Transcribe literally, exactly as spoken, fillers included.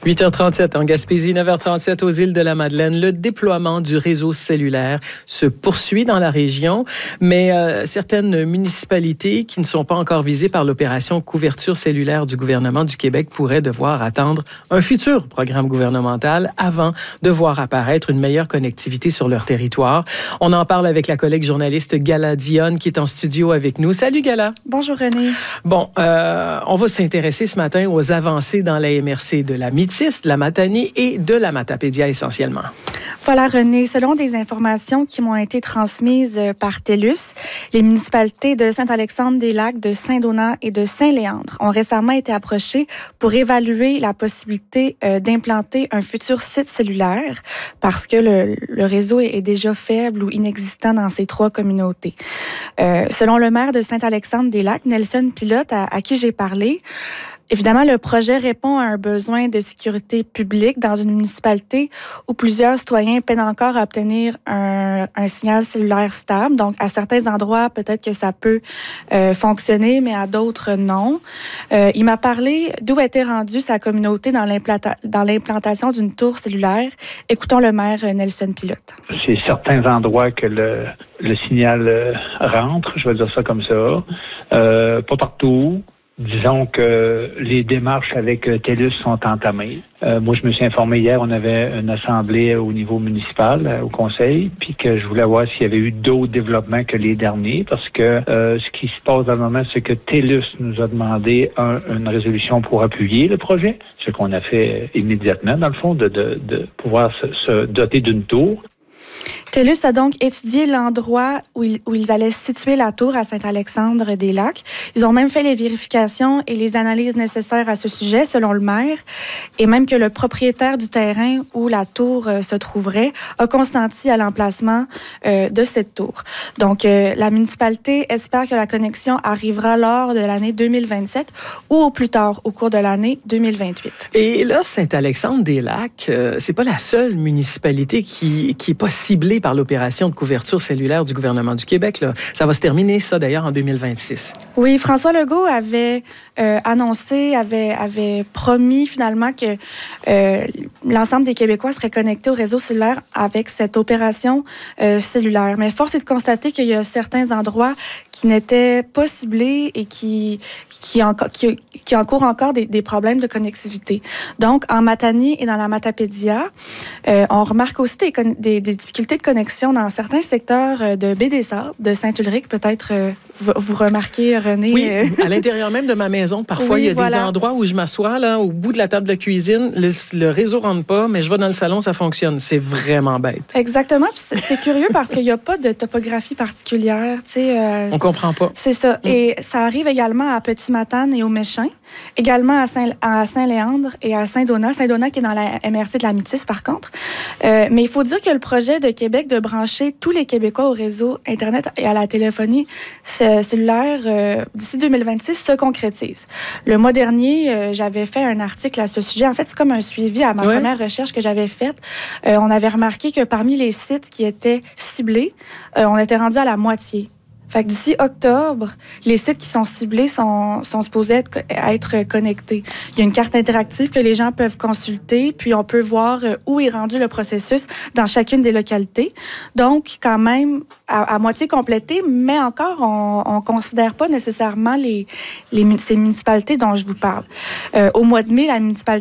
huit heures trente-sept en Gaspésie, neuf heures trente-sept aux îles de la Madeleine. Le déploiement du réseau cellulaire se poursuit dans la région, mais euh, certaines municipalités qui ne sont pas encore visées par l'opération couverture cellulaire du gouvernement du Québec pourraient devoir attendre un futur programme gouvernemental avant de voir apparaître une meilleure connectivité sur leur territoire. On en parle avec la collègue journaliste Gala Dionne qui est en studio avec nous. Salut Gala. Bonjour René. Bon, euh, on va s'intéresser ce matin aux avancées dans la M R C de la Métis, de la Matanie et de la Matapédia essentiellement. Voilà René, selon des informations qui m'ont été transmises par TELUS, les municipalités de Saint-Alexandre-des-Lacs, de Saint-Donat et de Saint-Léandre ont récemment été approchées pour évaluer la possibilité euh, d'implanter un futur site cellulaire parce que le, le réseau est déjà faible ou inexistant dans ces trois communautés. Euh, selon le maire de Saint-Alexandre-des-Lacs, Nelson Pilote, à, à qui j'ai parlé, évidemment, le projet répond à un besoin de sécurité publique dans une municipalité où plusieurs citoyens peinent encore à obtenir un, un signal cellulaire stable. Donc, à certains endroits, peut-être que ça peut euh, fonctionner, mais à d'autres, non. Euh, il m'a parlé d'où était rendue sa communauté dans, l'implanta- dans l'implantation d'une tour cellulaire. Écoutons le maire Nelson Pilote. C'est certains endroits que le, le signal euh, rentre, je vais dire ça comme ça. Euh, pas partout. Disons que les démarches avec TELUS sont entamées. Euh, moi, je me suis informé hier, on avait une assemblée au niveau municipal, euh, au conseil, puis que je voulais voir s'il y avait eu d'autres développements que les derniers, parce que euh, ce qui se passe dans le moment, c'est que TELUS nous a demandé un, une résolution pour appuyer le projet, ce qu'on a fait immédiatement, dans le fond, de, de, de pouvoir se, se doter d'une tour. TELUS a donc étudié l'endroit où ils, où ils allaient situer la tour à Saint-Alexandre-des-Lacs. Ils ont même fait les vérifications et les analyses nécessaires à ce sujet, selon le maire, et même que le propriétaire du terrain où la tour euh, se trouverait a consenti à l'emplacement euh, de cette tour. Donc, euh, la municipalité espère que la connexion arrivera lors de l'année deux mille vingt-sept ou au plus tard, au cours de l'année deux mille vingt-huit. Et là, Saint-Alexandre-des-Lacs, euh, c'est pas la seule municipalité qui, qui est pas ciblée par l'opération de couverture cellulaire du gouvernement du Québec. Là. Ça va se terminer, ça, d'ailleurs, en deux mille vingt-six. Oui, François Legault avait euh, annoncé, avait, avait promis finalement que euh, l'ensemble des Québécois seraient connectés au réseau cellulaire avec cette opération euh, cellulaire. Mais force est de constater qu'il y a certains endroits qui n'étaient pas ciblés et qui, qui, en, qui, qui encourent encore des, des problèmes de connectivité. Donc, en Matanie et dans la Matapédia, euh, on remarque aussi des, des, des difficultés de connexion dans certains secteurs de Baie-des-Sables, de Saint-Ulrich, peut-être euh, vous, vous remarquez, René. Oui, à l'intérieur même de ma maison, parfois, oui, il y a voilà. des endroits où je m'assois, là, au bout de la table de cuisine, le, le réseau ne rentre pas, mais je vais dans le salon, ça fonctionne. C'est vraiment bête. Exactement. Puis c'est, c'est curieux parce qu'il n'y a pas de topographie particulière. Tu sais, euh, on ne comprend pas. C'est ça. Mm. Et ça arrive également à Petit-Matane et au Méchin, également à, Saint, à Saint-Léandre et à Saint-Donat. Saint-Donat qui est dans la M R C de la Métis, par contre. Euh, mais il faut dire que le projet de Québec de brancher tous les Québécois au réseau Internet et à la téléphonie cellulaire euh, d'ici deux mille vingt-six se concrétise. Le mois dernier, euh, j'avais fait un article à ce sujet. En fait, c'est comme un suivi à ma ouais. première recherche que j'avais faite. Euh, on avait remarqué que parmi les sites qui étaient ciblés, euh, on était rendu à la moitié. Fait que d'ici octobre, les sites qui sont ciblés sont, sont supposés être, être connectés. Il y a une carte interactive que les gens peuvent consulter, puis on peut voir où est rendu le processus dans chacune des localités. Donc, quand même, à, à moitié complété, mais encore, on ne considère pas nécessairement les, les, ces municipalités dont je vous parle. Euh, au mois de mai, la municipalité